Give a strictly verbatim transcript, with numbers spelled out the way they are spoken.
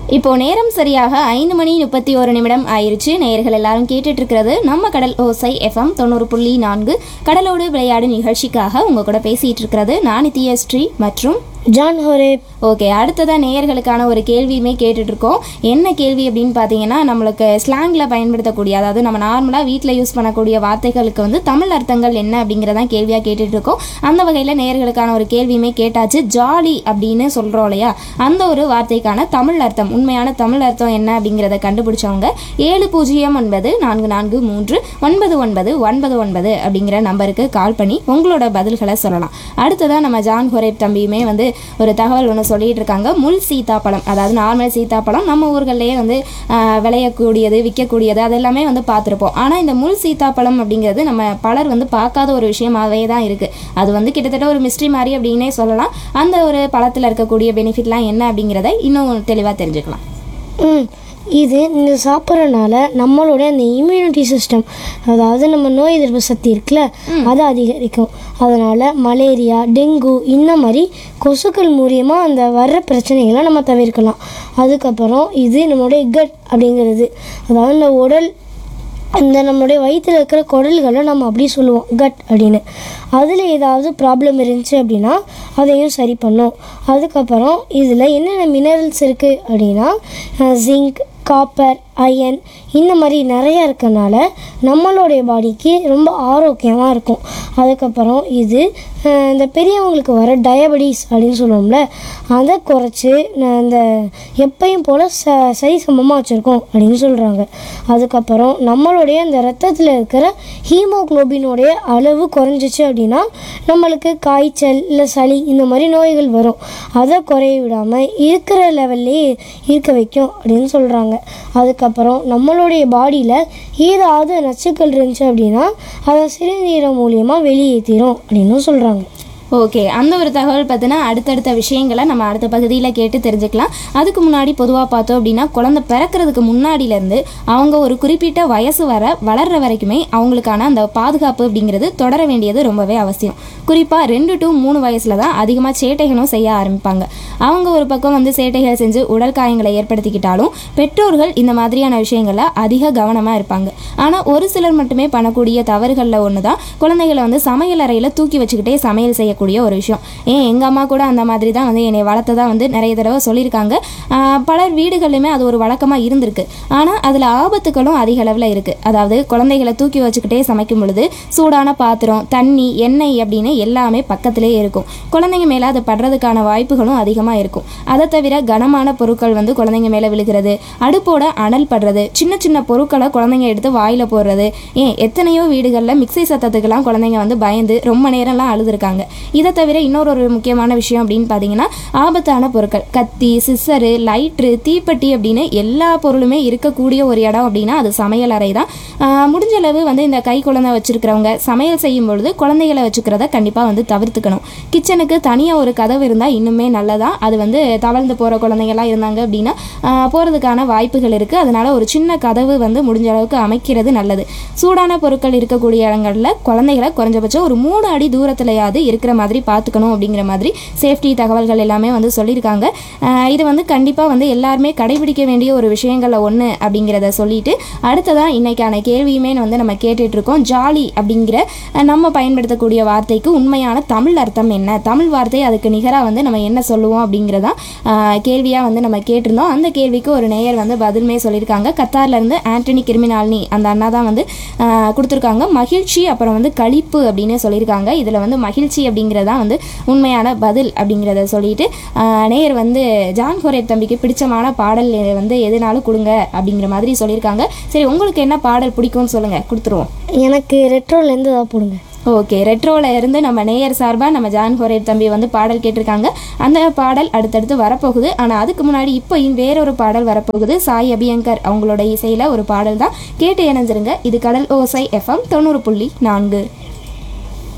இப்போ நேரம் சரியாக ஐந்து மணி முப்பத்தி ஒரு நிமிடம் ஆயிருச்சு. நேயர்கள் எல்லாரும் கேட்டுட்டு இருக்கிறது நம்ம கடல் ஓசை எஃப்எம் தொண்ணூறு புள்ளி நான்கு கடலோடு விளையாடு நிகழ்ச்சிக்காக உங்க கூட பேசிட்டு இருக்கிறது நான் நித்யஸ்ரீ மற்றும் ஜான் ஹோரேப். ஓகே, அடுத்ததான் நேயர்களுக்கான ஒரு கேள்வியுமே கேட்டுட்டு இருக்கோம். என்ன கேள்வி அப்படின்னு பார்த்தீங்கன்னா, நம்மளுக்கு ஸ்லாங்கில் பயன்படுத்தக்கூடிய, அதாவது நம்ம நார்மலாக வீட்டில் யூஸ் பண்ணக்கூடிய வார்த்தைகளுக்கு வந்து தமிழ் அர்த்தங்கள் என்ன அப்படிங்கிறதான் கேள்வியாக கேட்டுட்டு இருக்கோம். அந்த வகையில் நேயர்களுக்கான ஒரு கேள்வியுமே கேட்டாச்சு. ஜாலி அப்படின்னு சொல்கிறோம் இல்லையா, அந்த ஒரு வார்த்தைக்கான தமிழ் அர்த்தம், உண்மையான தமிழ் அர்த்தம் என்ன அப்படிங்கிறத கண்டுபிடிச்சவங்க ஏழு பூஜ்ஜியம் ஒன்பது நான்கு நான்கு மூன்று ஒன்பது ஒன்பது ஒன்பது ஒன்பது அப்படிங்கிற நம்பருக்கு கால் பண்ணி உங்களோட பதில்களை சொல்லலாம். அடுத்ததான் நம்ம ஜான் ஹோரேப் தம்பியுமே வந்து ஒரு தகவல் ஒன்று சொல்லிட்டு இருக்காங்க. முள் சீத்தாப்பழம், அதாவது நார்மல் சீத்தாப்பழம் நம்ம ஊர்கள்லேயே வந்து விளையக்கூடியது, விற்கக்கூடியது, அது எல்லாமே வந்து பார்த்துருப்போம். ஆனால் இந்த முள் சீத்தாப்பழம் அப்படிங்கிறது நம்ம பலர் வந்து பார்க்காத ஒரு விஷயமாகவே தான் இருக்குது. அது வந்து கிட்டத்தட்ட ஒரு மிஸ்ட்ரி மாதிரி அப்படின்னே சொல்லலாம். அந்த ஒரு பழத்தில் இருக்கக்கூடிய பெனிஃபிட்லாம் என்ன அப்படிங்கிறத இன்னும் தெளிவாக தெரிஞ்சுக்கலாம். ம் இது இந்த சாப்பிட்றதுனால நம்மளுடைய அந்த இம்யூனிட்டி சிஸ்டம், அதாவது நம்ம நோய் எதிர்ப்பு சக்தி இருக்குல்ல, அது அதிகரிக்கும். அதனால் மலேரியா, டெங்கு இந்த மாதிரி கொசுக்கள் மூலியமாக அந்த வர்ற பிரச்சனைகளை நம்ம தவிர்க்கலாம். அதுக்கப்புறம் இது நம்மளுடைய கட் அப்படிங்கிறது, அதாவது இந்த உடல், அந்த நம்மளுடைய வயிற்றில் இருக்கிற குடல்களை நம்ம அப்படி சொல்லுவோம் கட் அப்படின்னு. அதில் ஏதாவது ப்ராப்ளம் இருந்துச்சு அப்படின்னா அதையும் சரி பண்ணும். அதுக்கப்புறம் இதில் என்னென்ன மினரல்ஸ் இருக்குது அப்படின்னா ஜிங்க், காப்பர், அயன் இந்த மாதிரி நிறையா இருக்கனால நம்மளுடைய பாடிக்கு ரொம்ப ஆரோக்கியமாக இருக்கும். அதுக்கப்புறம் இது இந்த பெரியவங்களுக்கு வர டயபெட்டிஸ் அப்படின்னு சொல்லுவோம்ல, அதை குறைச்சி இந்த எப்பையும் போல் ச சரி சமமாக வச்சுருக்கோம் அப்படின்னு சொல்கிறாங்க. அதுக்கப்புறம் நம்மளுடைய இந்த ரத்தத்தில் இருக்கிற ஹீமோக்ளோபினுடைய அளவு குறைஞ்சிச்சு அப்படின்னா நம்மளுக்கு காய்ச்சல் இல்லை சளி இந்த மாதிரி நோய்கள் வரும். அதை குறைய விடாமல் இருக்கிற லெவல்லே இருக்க வைக்கும் அப்படின்னு சொல்கிறாங்க. அதுக்கப்புறம் நம்மளுடைய பாடியில் ஏதாவது நச்சுக்கள் இருந்துச்சு அப்படின்னா அதை சிறுநீரகம் மூலியமாக வெளியேற்றிடும் அப்படின்னு சொல்கிறாங்க. ஓகே, அந்த ஒரு தகவல் பார்த்தினா அடுத்தடுத்த விஷயங்களை நம்ம அடுத்த பகுதியில் கேட்டு தெரிஞ்சுக்கலாம். அதுக்கு முன்னாடி பொதுவாக பார்த்தோம் அப்படின்னா, குழந்தை பிறக்கிறதுக்கு முன்னாடியிலேருந்து அவங்க ஒரு குறிப்பிட்ட வயசு வர வளர்கிற வரைக்குமே அவங்களுக்கான அந்த பாதுகாப்பு அப்படிங்கிறது தொடர வேண்டியது ரொம்பவே அவசியம். குறிப்பாக ரெண்டு டு மூணு வயசில் தான் அதிகமாக சேட்டைகளும் செய்ய ஆரம்பிப்பாங்க. அவங்க ஒரு பக்கம் வந்து சேட்டைகள் செஞ்சு உடல் காயங்களை ஏற்படுத்திக்கிட்டாலும் பெற்றோர்கள் இந்த மாதிரியான விஷயங்களில் அதிக கவனமாக இருப்பாங்க. ஆனால் ஒரு சிலர் மட்டுமே பண்ணக்கூடிய தவறுகளில் ஒன்று தான் குழந்தைகளை வந்து சமையல் அறையில் தூக்கி வச்சுக்கிட்டே சமையல் செய்ய கூடிய ஒரு விஷயம். ஏன் எங்கள் அம்மா கூட அந்த மாதிரி தான் வந்து என்னை வளர்த்ததா வந்து நிறைய தடவை சொல்லியிருக்காங்க. பலர் வீடுகளிலுமே அது ஒரு வழக்கமாக இருந்திருக்கு. ஆனால் அதில் ஆபத்துகளும் அதிக அளவில் இருக்குது. அதாவது குழந்தைகளை தூக்கி வச்சுக்கிட்டே சமைக்கும் பொழுது சூடான பாத்திரம், தண்ணி, எண்ணெய் அப்படின்னு எல்லாமே பக்கத்திலே இருக்கும். குழந்தைங்க மேலே அது படுறதுக்கான வாய்ப்புகளும் அதிகமாக இருக்கும். அதை தவிர கனமான பொருட்கள் வந்து குழந்தைங்க மேலே விழுகிறது, அடுப்போட அனல் படுறது, சின்ன சின்ன பொருட்களை குழந்தைங்க எடுத்து வாயில் போடுறது. ஏன் எத்தனையோ வீடுகளில் மிக்சி சத்தத்துக்கெல்லாம் குழந்தைங்க வந்து பயந்து ரொம்ப நேரம்லாம் அழுதுருக்காங்க. இதை தவிர இன்னொரு ஒரு முக்கியமான விஷயம் அப்படின்னு பார்த்தீங்கன்னா, ஆபத்தான பொருட்கள், கத்தி, சிஸ்ஸரு, லைட்ரு, தீப்பெட்டி அப்படின்னு எல்லா பொருளுமே இருக்கக்கூடிய ஒரு இடம் அப்படின்னா அது சமையல் அறை தான். முடிஞ்ச அளவு வந்து இந்த கை குழந்தை வச்சுருக்கிறவங்க சமையல் செய்யும் பொழுது குழந்தைகளை வச்சுக்கிறத கண்டிப்பாக வந்து தவிர்த்துக்கணும். கிச்சனுக்கு தனியாக ஒரு கதவு இருந்தால் இன்னுமே நல்லதான். அது வந்து தவழ்ந்து போகிற குழந்தைங்கள்லாம் இருந்தாங்க அப்படின்னா போகிறதுக்கான வாய்ப்புகள் இருக்குது. அதனால் ஒரு சின்ன கதவு வந்து முடிஞ்ச அளவுக்கு அமைக்கிறது நல்லது. சூடான பொருட்கள் இருக்கக்கூடிய இடங்களில் குழந்தைகளை குறைஞ்சபட்சம் ஒரு மூணு அடி தூரத்துலையாவது இருக்கிற மாதிரி பார்த்துக்கணும் அப்படிங்கிற மாதிரி சேஃப்டி தகவல்கள் எல்லாமே வந்து சொல்லியிருக்காங்க. இது வந்து கண்டிப்பாக வந்து எல்லாருமே கடைபிடிக்க வேண்டிய ஒரு விஷயங்களில் ஒன்று அப்படிங்கிறத சொல்லிட்டு அடுத்ததான் இன்னைக்கான கேள்வியுமே வந்து நம்ம கேட்டுட்ருக்கோம். ஜாலி அப்படிங்கிற நம்ம பயன்படுத்தக்கூடிய வார்த்தைக்கு உண்மையான தமிழ் அர்த்தம் என்ன, தமிழ் வார்த்தை அதுக்கு நிகராக வந்து நம்ம என்ன சொல்லுவோம் அப்படிங்கிறதான் கேள்வியாக வந்து நம்ம கேட்டிருந்தோம். அந்த கேள்விக்கு ஒரு நேயர் வந்து பதிலுமே சொல்லியிருக்காங்க. கத்தார்லேருந்து ஆண்டனி கிரிமினால்னி அந்த அண்ணா தான் வந்து கொடுத்துருக்காங்க. மகிழ்ச்சி அப்புறம் வந்து களிப்பு அப்படின்னு சொல்லியிருக்காங்க. இதில் வந்து மகிழ்ச்சி அப்படிங்கிறதா வந்து உண்மையான பதில் அப்படிங்கிறத சொல்லிட்டு நேயர் வந்து ஜான் ஹோரேப் தம்பிக்கு பிடிச்சமான பாடல் வந்து எதுனாலும் கொடுங்க அப்படிங்கிற மாதிரி சொல்லியிருக்காங்க. சரி, உங்களுக்கு என்ன பாடல் பிடிக்கும்னு சொல்லுங்கள், கொடுத்துருவோம். எனக்கு ரெட்ரோலேருந்து தான் போடுங்க. ஓகே, ரெட்ரோவில் இருந்து நம்ம நேயர் சார்பாக நம்ம ஜான் ஹோரேப் தம்பி வந்து பாடல் கேட்டிருக்காங்க. அந்த பாடல் அடுத்தடுத்து வரப்போகுது. ஆனால் அதுக்கு முன்னாடி இப்போ வேறொரு பாடல் வரப்போகுது. சாய் அபியங்கர் அவங்களோட இசையில் ஒரு பாடல் தான். கேட்டு இணைஞ்சிருங்க. இது கடல் ஓசை எஃப்எம் தொண்ணூறு புள்ளி நான்கு.